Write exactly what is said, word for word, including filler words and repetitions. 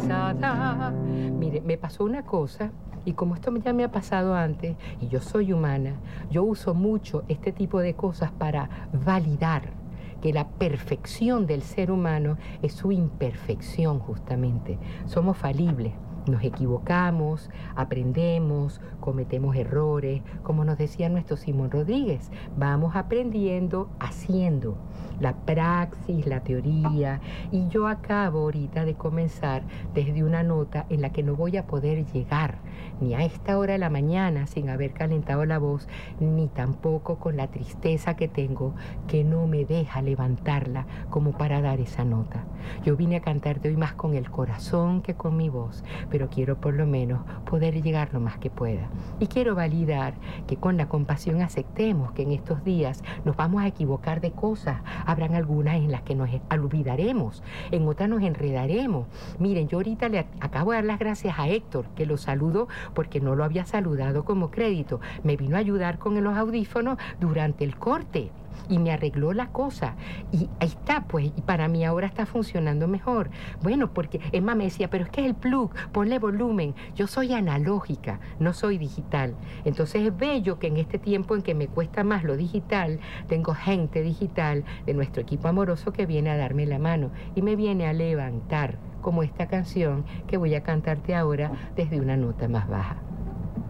pesada. Mire, me pasó una cosa, y como esto ya me ha pasado antes, y yo soy humana, yo uso mucho este tipo de cosas para validar que la perfección del ser humano es su imperfección justamente. Somos falibles. Nos equivocamos, aprendemos, cometemos errores. Como nos decía nuestro Simón Rodríguez, vamos aprendiendo haciendo. La praxis, la teoría. Y yo acabo ahorita de comenzar desde una nota en la que no voy a poder llegar ni a esta hora de la mañana sin haber calentado la voz, ni tampoco con la tristeza que tengo que no me deja levantarla como para dar esa nota. Yo vine a cantarte hoy más con el corazón que con mi voz, pero quiero por lo menos poder llegar lo más que pueda. Y quiero validar que con la compasión aceptemos que en estos días nos vamos a equivocar de cosas. Habrán algunas en las que nos olvidaremos, en otras nos enredaremos. Miren, yo ahorita le acabo de dar las gracias a Héctor, que lo saludo porque no lo había saludado como crédito. Me vino a ayudar con los audífonos durante el corte y me arregló la cosa. Y ahí está, pues, y para mí ahora está funcionando mejor. Bueno, porque Emma me decía, pero es que es el plug, ponle volumen. Yo soy analógica, no soy digital. Entonces es bello que en este tiempo en que me cuesta más lo digital, tengo gente digital de nuestro equipo amoroso que viene a darme la mano y me viene a levantar, como esta canción que voy a cantarte ahora desde una nota más baja.